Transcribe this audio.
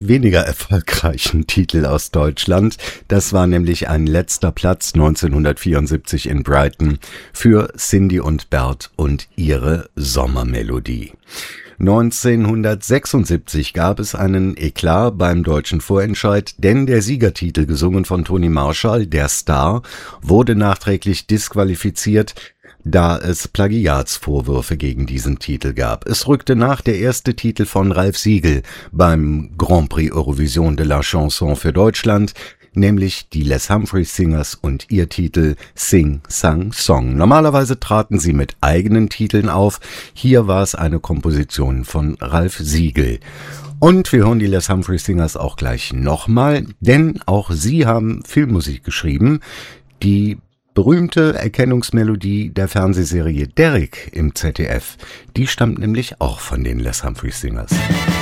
weniger erfolgreichen Titel aus Deutschland. Das war nämlich ein letzter Platz 1974 in Brighton für Cindy und Bert und ihre Sommermelodie. 1976 gab es einen Eklat beim deutschen Vorentscheid, denn der Siegertitel, gesungen von Toni Marshall, Der Star, wurde nachträglich disqualifiziert, da es Plagiatsvorwürfe gegen diesen Titel gab. Es rückte nach der erste Titel von Ralf Siegel beim Grand Prix Eurovision de la Chanson für Deutschland, nämlich die Les Humphreys Singers und ihr Titel Sing Sang Song. Normalerweise traten sie mit eigenen Titeln auf, hier war es eine Komposition von Ralf Siegel. Und wir hören die Les Humphreys Singers auch gleich nochmal, denn auch sie haben Filmmusik geschrieben. Die berühmte Erkennungsmelodie der Fernsehserie Derrick im ZDF, die stammt nämlich auch von den Les Humphreys Singers.